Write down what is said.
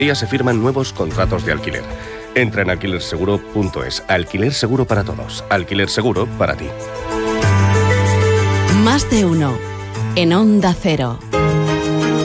día se firman nuevos contratos de alquiler. Entra en alquilerseguro.es. Alquiler seguro para todos. Alquiler seguro para ti. Más de uno. En Onda Cero.